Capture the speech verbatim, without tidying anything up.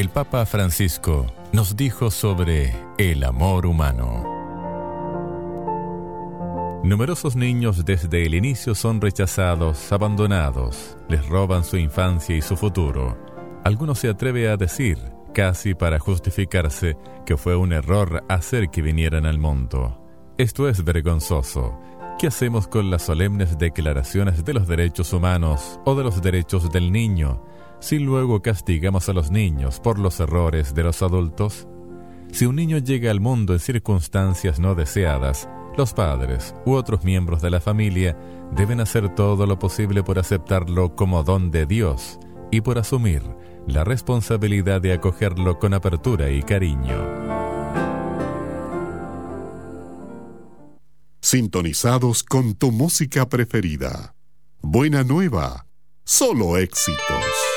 el Papa Francisco nos dijo sobre el amor humano. Numerosos niños desde el inicio son rechazados, abandonados, les roban su infancia y su futuro. Algunos se atreven a decir, casi para justificarse, que fue un error hacer que vinieran al mundo. Esto es vergonzoso. ¿Qué hacemos con las solemnes declaraciones de los derechos humanos o de los derechos del niño, si luego castigamos a los niños por los errores de los adultos? Si un niño llega al mundo en circunstancias no deseadas, los padres u otros miembros de la familia deben hacer todo lo posible por aceptarlo como don de Dios y por asumir la responsabilidad de acogerlo con apertura y cariño. Sintonizados con tu música preferida. Buena nueva, solo éxitos.